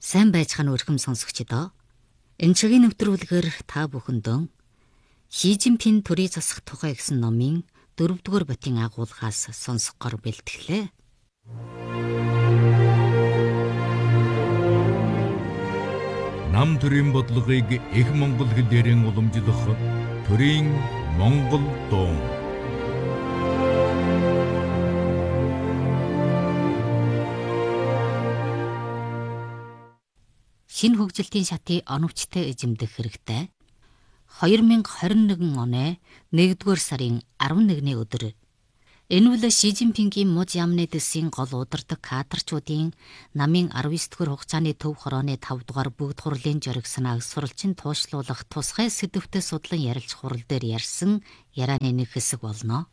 Сайн байцгаана өрхөм сонсогчдоо. Энэ чигийн нэвтрүүлгээр та бүхэндөө Ши Жинпин төрийн засах тухай гэсэн номын 4-р батийн агуулгаас сонсгохоор бэлтгэлээ. Нам төрийн бодлогыг их монгол хэлээрэн уламжлах төрийн монгол дуу. Шинэ хөгжилтийн шатыг оновчтой эзэмдэх хэрэгтэй. 2021 оны 1-р сарын 11-ний өдөр энэ үл Ши Жинпингийн муж ямны дэсийн гол удирдаг кадрчуудын намын 19-р хугацааны төв хорооны 5-р бүгд хурлын жориг санааг суралцин туушлуулах тусгай сэдвтэй судлан ярилцах хурал дээр ярьсан ярианы нэг хэсэг болно.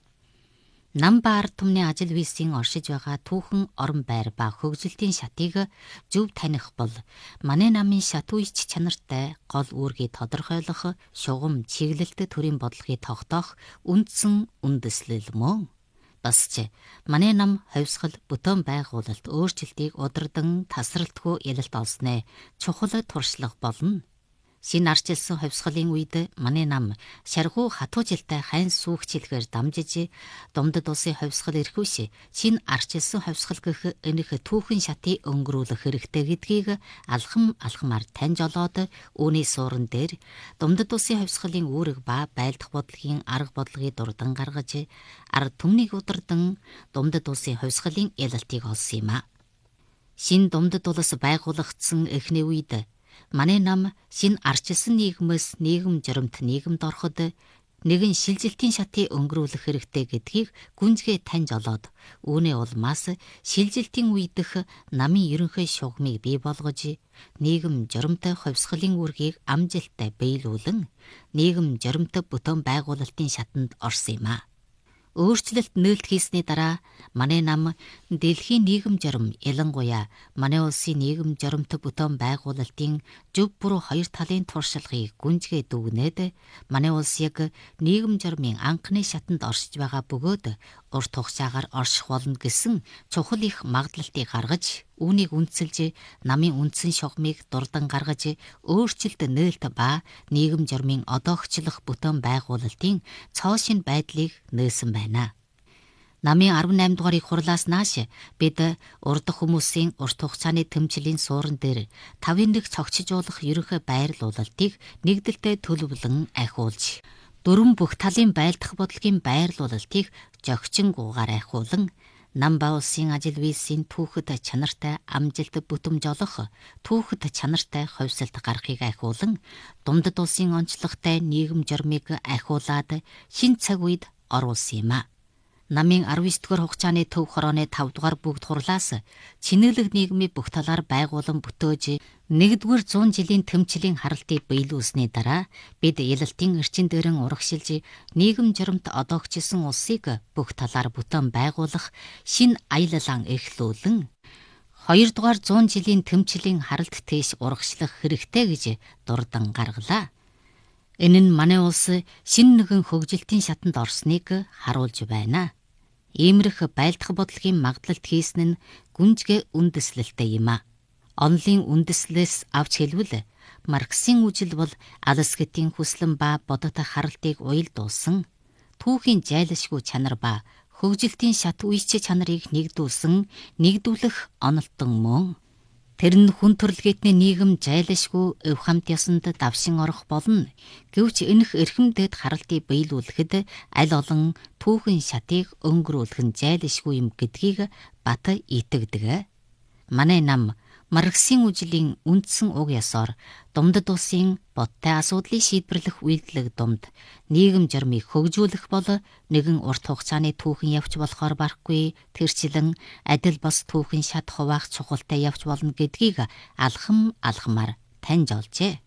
Нам ба ард түмний ажил визийн оршиж байгаа түүхэн орон байр ба хөгжилтийн шатыг зөв таних бол манай намын шат үеч чанартай гол үүргийг тодорхойлох, шугам, чиглэлт төрийн бодлогыг тогтоох үндсэн үндэслэл мөн. Бас ч манай нам хувьсгал бүтээн байгуулалт өөрчлөлтийг удирдан тасралтгүй ялалт олсноо чухал туршлага болно. Шинэ арчилсан хувьсгалын үед манай нам шаргуу хатуу жилтэй хайн сүүгчлэгээр дамжиж Думдад улсын хувьсгал эрхүүш шинэ арчилсан хувьсгал гэх энэх түүхэн шатыг өнгөрүүлэх хэрэгтэй гэдгийг алхамаар таньж олоод үүний суурин дээр Думдад улсын хувьсгалын үүрэг ба байлдах бодлогын арга бодлогыг дурдан гаргаж ард түмнийг удирдан Думдад улсын хувьсгалын ялалтыг олсон юм а. Шинэ Думдад улс байгуулагдсан эхний үед манай нам шинэ арчилсан нийгэмээс нийгэм журамт нийгэмд ороход нэгэн шилжилтийн шатыг өнгөрүүлэх хэрэгтэй гэдгийг гүнзгий таньж олоод үүний улмаас шилжилтийн үедх намын ерөнхий шугамыг бий болгож нийгэм журамтай хувьсгалын үүргийг амжилттай биелүүлэн нийгэм журамтай бүтээн байгуулалтын шатанд орсон юм а. Өөрчлөлт нээлт хийсний дараа манай нам дэлхийн нийгэм журам ялангуяа манай улсын нийгэм журамт бүтээн байгуулалтын зөв буруу хоёр талын туршлагыг гүнзгий дүгнээд манай улс яг нийгэм журамын анхны шатанд оршиж байгаа бөгөөд урт хугацаагаар орших болно гэсэн чухал их магадлалтыг гаргаж үүнийг үндэслэж намын үндсэн шугамыг дурдан гаргаж өөрчлөлт нээлт ба нийгэм журмын одоогчлох бүтээн байгуулалтын цоо шин байдлыг нээсэн байна. Намын 18 дугаар их хурлаас нааш бид урдах хүмүүсийн урт хугацааны тэмцлийн суурин дээр 5-1 цогцжуулах ерөнхий байрлуулалтыг нэгдэлтэй төлөвлөн ахиулж дөрвөн бүх талын байлдах бодлогын байрлуулалтыг жогчингуугаар ахиулан нам ба улсын ажил визийн түүхэд чанартай амжилт бүтэмж олох түүхэд чанартай хувьсалт гарахыг ахиулан Думдад улсын онцлогтой нийгэм журмыг ахиулаад шинэ цаг үед оруулсан юм а. Намын 19-р хугацааны төв хорооны 5-р бүгд хурлаас чинэлэг нийгмийн бүх талаар байгуулан бүтөөж 1-р 100 жилийн тэмцлийн харалтыг биелүүлсний дараа бид ялалтын эрчин дээрэн урагшилж нийгэм журамт одоогчилсан улсыг бүх талаар бүтээн байгуулах шинэ аялалаан эхлүүлэн 2-р 100 жилийн тэмцлийн харалт тийш урагшлах хэрэгтэй гэж дурдан гаргалаа. Энэ нь манай улс шинэ нэгэн хөгжилтийн шатанд орсныг харуулж байна. Иймэрх байлдах бодлогын магадлалт хийсэн нь гүнзгий үндэслэлтэй юм а. Онлын үндэслэлээс авч хэлбэл Марксийн үжил бол алс гэтийн хүслэн ба бодот харалтыг уялдуулсан түүхийн жайлшгүй чанар ба хөгжилтийн шат үеч чанарыг нэгдүүлэх онолтон мөн. Тэр нь хүн төрөлхтний нийгэм жайлшгүй өв хамт ёсонд давшин орох болно. Гэвч энэх эрхэмдэд харалтыг биелүүлэхэд аль олон түүхэн шатыг өнгөрүүлэх нь жайлшгүй юм гэдгийг бат итгэдэг. Манай нам Марксийн үжлийн үндсэн уг ёсоор Думдад улсын бодтой асуудлыг шийдвэрлэх үйлдэлэг думд нийгэм журмыг хөгжүүлэх бол нэгэн урт хугацааны түүхэн явж болохоор барахгүй тэрчлэн адил бас түүхэн шат хуваах чухалтай явж болно гэдгийг алхамаар таньж олжээ.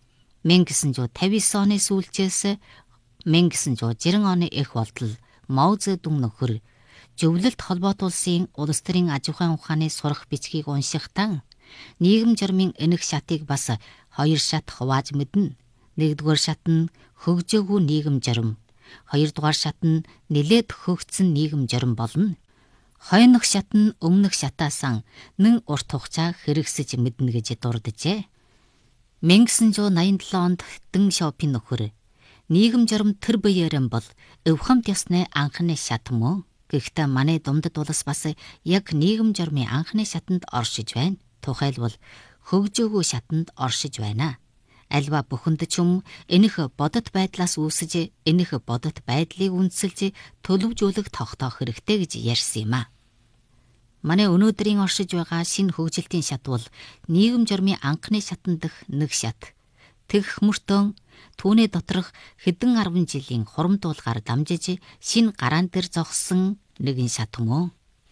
1959 оны сүүлчээс 1990 оны эх болтол Мао Цзэдун нөхөр зөвлөлт холбоот улсын улс төрийн аж ахуйн ухааны сурах бичгийг уншихтаа нийгэм журмын энэх шатыг бас хоёр шат хувааж мэднэ. 1-р шат нь хөгжөөгүй нийгэм журам, 2-р шат нь нэлээд хөгжсөн нийгэм журам болно. Хойнох шат нь өмнөх шатаасан нэн урт хугацаа хэрэгсэж мэднэ гэж дурджээ. 1987 онд Дэн Шопийн нөхөр нийгэм журам тэр биеэрэн бол өвхөмт ёсны анхны шат мөн. Гэхдээ манай Думдад улс бас яг нийгэм журмын анхны шатанд оршиж байна. Тухайлбал хөгжөөгөө шатанд оршиж байна. Альва бүхэнд ч юм энэх бодит байдлаас үүсэж энэх бодит байдлыг үндсэлж төлөвжүүлэх тогтоох хэрэгтэй гэж ярьсан юм а. Манай өнөөдрийн оршиж байгаа шинэ хөгжилтийн шат бол нийгэм журмын анхны шатанд дэх нэг шат. Тэгх мөртөө түүний доторх хэдэн 10 жилийн хурамдуулгаар дамжиж шинэ гараан дээр зогссон нэгэн шат мөн.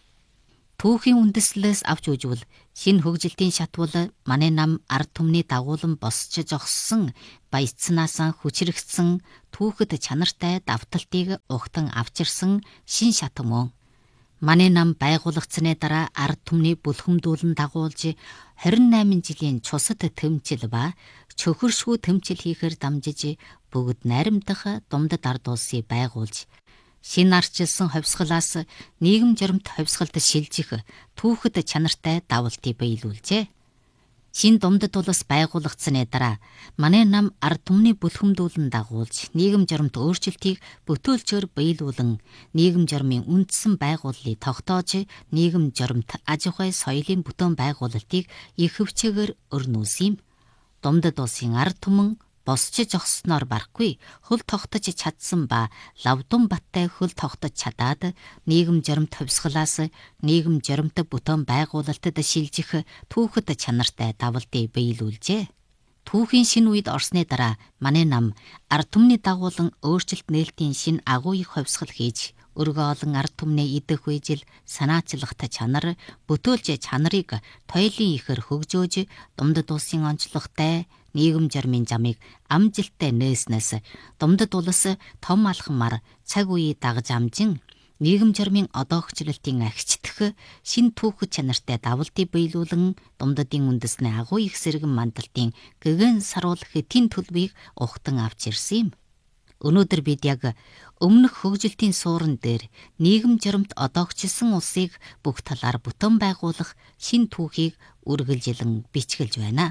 Түүхийн үндэслэлээс авч үзвэл шинэ хөгжилтийн шат бол манай нам ард түмний дагуулan босч зогссон баяцснаасаа хүчрэгдсэн түүхэд чанартай давталтыг ухтан авчирсан шинэ шат мөн. Манай нам байгуулагдсны дараа ард түмний бүлхэмдүүлэн дагуулж 28 жилийн цусад тэмцэл ба чөхөршгүй тэмцэл хийхээр дамжиж бүгд найрамдах Думдад ард улсыг байгуулж шинэ арчилсан ховсголоос нийгэм журамт ховсголд шилжих түүхэд чанартай давалтыг биелүүлжээ. Шинэ Думдад улс байгуулагдсны дараа манай нам ард түмний бүлхэмдүүлэн дагуулж нийгэм журамт өөрчлөлтийг бүтөөлчөөр биелүүлэн нийгэм журмын үндсэн байгууллыг тогтоож нийгэм журамт аж ахуй соёлын бүтээн байгуулалтыг их хөвчөөр өрнүүлсэн юм. Думдад улсын ард түмэн босч зогссноор барахгүй хөл тогтож чадсан ба лавдун баттай хөл тогтож чадаад нийгэм журамт хөвсголоос нийгэм журамт бүтээн байгуулалтад шилжих түүхэд чанартай давалтыг биелүүлжээ. Түүхийн шинэ үед орсны дараа манай нам ард түмний дагуулan өөрчлөлт нээлтийн шинэ агуу их ховсгол хийж өргөө олон ард түмний идэх үежил санаачлахтай чанар бүтөөлж чанарыг тойлын ихэр хөгжөөж Думдад улсын онцлогтой нийгэм журмын замыг амжилттай нээснээс Думдад улс том алхмаар цаг үеийг дагаж амжин нийгэм журмын одоогчлолтын агчдах шин түүхэд чанартай давалтыг биелүүлэн Думдадын үндэсний агуу их сэргэн мандалтын гэгэн саруул хэтийн төлбийг ухтан авч ирсэн юм. Өнөөдөр бид яг өмнөх хөгжилтийн суурин дээр нийгэм журамт одоогчилсан улсыг бүх талаар бүтээн байгуулах шин түүхийг үргэлжилэн бичгэлж байна.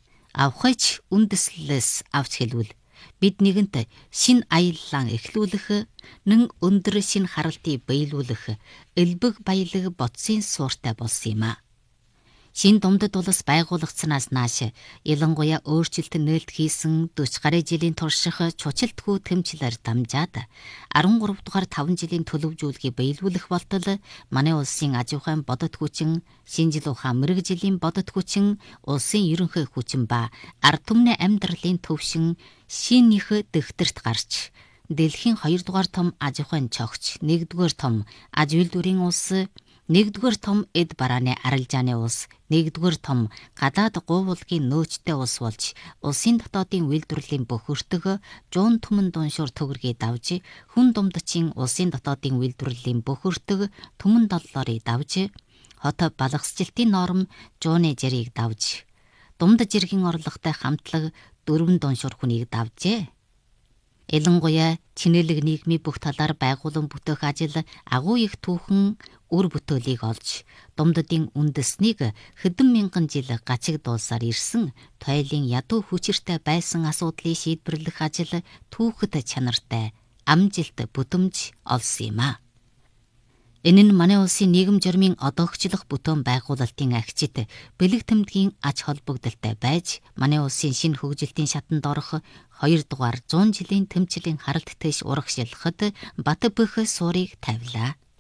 Авхайч үндэслэлээс авч хэлвэл бид нэгэнт шин аяллаа эхлүүлэх, нэн өндөр шин харалтыг биелүүлэх, элбэг баялаг бодсын сууртай болсон юм а. Шинэ Думдад улс байгуулагдсанаас нааш ялангуяа өөрчлөлт нээлт хийсэн 40 гаруй жилийн турших чучлтгүй тэмцлэр дамжаад 13 дугаар 5 жилийн төлөвжүүлгийг биелүүлэх болтол манай улсын аж ахуйн бодит хүчин, шинжил ухаан мэрэгжлийн бодит хүчин, улсын ерөнхий хүчин ба ард түмний амьдралын төвшин шинийх дэвтэрт гарч дэлхийн 2 дугаар том аж ахуйн чогч, 1 дугаар том аж үйлдвэрийн улс, 1 дугаар том эд барааны арилжааны улс, 1 дугаар том гадаад гуйвуулгын нөөцтэй улс болж улсын дотоодын үйлдвэрлэлийн бүх өртөг жуун түмэн дуншуур төгрөгийг давж хүн думдчин улсын дотоодын үйлдвэрлэлийн бүх өртөг түмэн доллорыг давж хот балгасчлтын норм жууны жирийг давж Думдад жиргийн орлоготой хамтлаг 4 дуншуур хүнийг давжээ. Ялангуяа чинэлэг нийгмийн бүх талаар байгуулан бүтээх ажил агуу их түүхэн үр бүтээлийг олж Думдадын үндэснийг хэдэн мянган жил гачигдуулсаар ирсэн тойлын ядуу хүчиртэй байсан асуудлыг шийдвэрлэх ажил түүхэд чанартай амжилт бүтэмж олсон юм а. Энэ нь манай улсын нийгэм журмын одоогчлох бүтээн байгуулалтын агчид бэлэг тэмдгийн ач холбогдолтой байж манай улсын шинэ хөгжилтийн шатанд орох 2 дугаар 100 жилийн тэмцлийн харалт тэш урагшилахад бат бөх суурийг тавилаа.